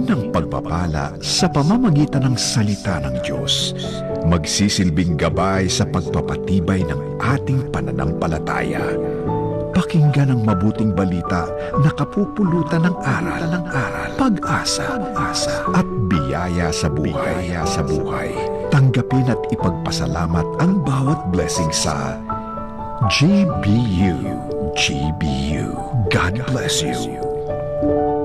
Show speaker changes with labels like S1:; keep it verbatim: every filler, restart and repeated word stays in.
S1: Hingin ng pagpapala sa pamamagitan ng salita ng Diyos, magsisilbing gabay sa pagpapatibay ng ating pananampalataya. Pakinggan ang mabuting balita na kapupulutan ng aral, ng aral, pag-asa, pag-asa at biyaya sa buhay, biyaya sa buhay. Tanggapin at ipagpasalamat ang bawat blessing sa G B U. G B U. God bless you.